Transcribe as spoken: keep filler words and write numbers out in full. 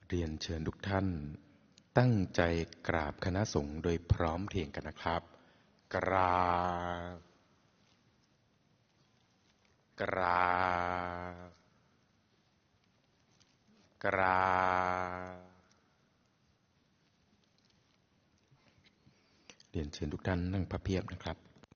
เรียนเชิญทุกท่านตั้งใจกราบคณะสงฆ์โดยพร้อมเพรียงกันนะครับกราบกราบกราบเรียนเชิญทุกท่านนั่งพับเพียบนะครับ